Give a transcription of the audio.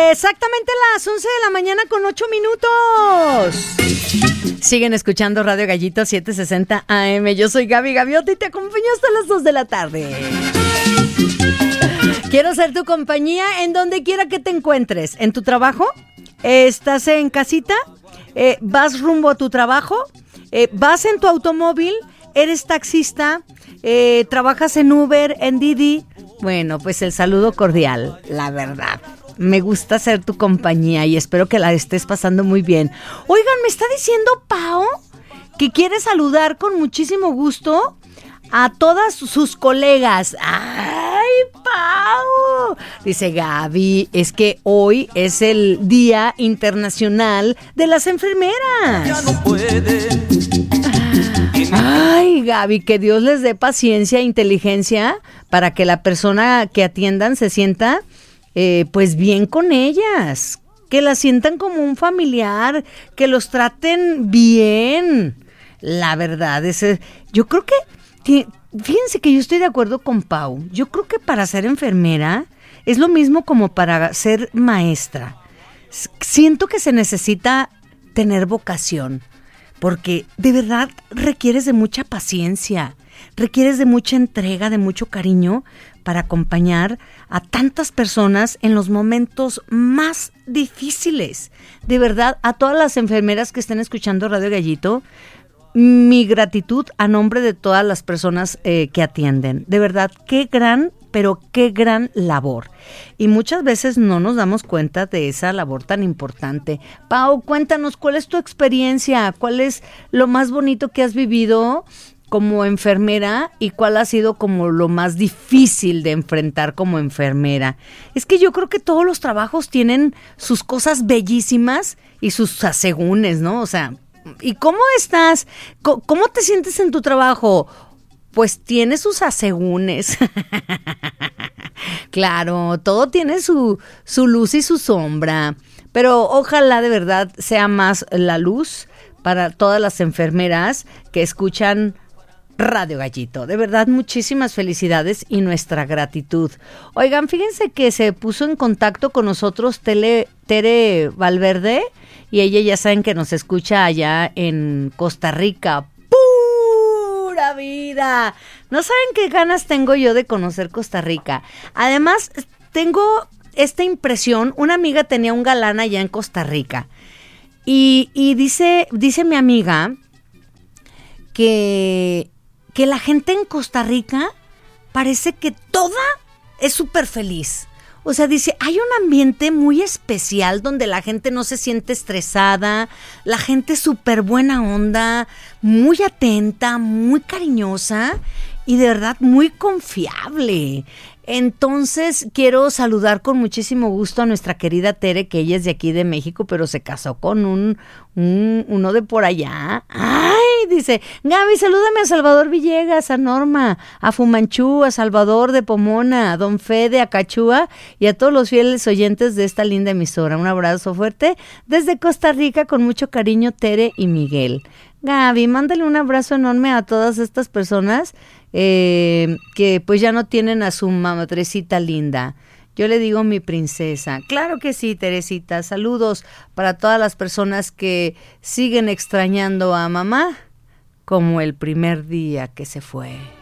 Exactamente las 11 de la mañana con 8 minutos. Siguen escuchando Radio Gallito 760 AM. Yo soy Gaby Gaviota y te acompaño hasta las 2 de la tarde. Quiero ser tu compañía en donde quiera que te encuentres. ¿En tu trabajo? ¿Estás en casita? ¿Vas rumbo a tu trabajo? ¿Vas en tu automóvil? ¿Eres taxista? ¿Trabajas en Uber, en Didi? Bueno, pues el saludo cordial, la verdad. Me gusta ser tu compañía y espero que la estés pasando muy bien. Oigan, me está diciendo Pao que quiere saludar con muchísimo gusto a todas sus colegas. ¡Ay, Pau! Dice Gaby, es que hoy es el Día Internacional de las Enfermeras. Ya no puede. Ay, Gaby, que Dios les dé paciencia e inteligencia para que la persona que atiendan se sienta, pues bien con ellas. Que las sientan como un familiar, que los traten bien. La verdad, yo creo que... Fíjense que yo estoy de acuerdo con Pau. Yo creo que para ser enfermera es lo mismo como para ser maestra. Siento que se necesita tener vocación, porque de verdad requieres de mucha paciencia, requieres de mucha entrega, de mucho cariño para acompañar a tantas personas en los momentos más difíciles. De verdad, a todas las enfermeras que estén escuchando Radio Gallito, mi gratitud a nombre de todas las personas que atienden. De verdad, qué gran labor. Y muchas veces no nos damos cuenta de esa labor tan importante. Pau, cuéntanos, ¿cuál es tu experiencia? ¿Cuál es lo más bonito que has vivido como enfermera y cuál ha sido como lo más difícil de enfrentar como enfermera? Es que yo creo que todos los trabajos tienen sus cosas bellísimas y sus asegúnes, ¿no? O sea, ¿y cómo estás? ¿Cómo te sientes en tu trabajo? Pues tiene sus asegúnes. Claro, todo tiene su luz y su sombra. Pero ojalá de verdad sea más la luz para todas las enfermeras que escuchan Radio Gallito. De verdad, muchísimas felicidades y nuestra gratitud. Oigan, fíjense que se puso en contacto con nosotros Tere Valverde, y ella ya saben que nos escucha allá en Costa Rica. ¡Pura vida! No saben qué ganas tengo yo de conocer Costa Rica. Además, tengo esta impresión, una amiga tenía un galán allá en Costa Rica. Y dice mi amiga que la gente en Costa Rica parece que toda es súper feliz. O sea, dice, hay un ambiente muy especial donde la gente no se siente estresada, la gente es súper buena onda, muy atenta, muy cariñosa y de verdad muy confiable. Entonces, quiero saludar con muchísimo gusto a nuestra querida Tere, que ella es de aquí de México, pero se casó con uno de por allá. ¡Ay! Dice, Gaby, salúdame a Salvador Villegas, a Norma, a Fumanchú, a Salvador de Pomona, a Don Fede, a Cachúa y a todos los fieles oyentes de esta linda emisora. Un abrazo fuerte desde Costa Rica, con mucho cariño, Tere y Miguel. Gaby, mándale un abrazo enorme a todas estas personas que pues ya no tienen a su madrecita linda. Yo le digo mi princesa. Claro que sí, Teresita. Saludos para todas las personas que siguen extrañando a mamá como el primer día que se fue.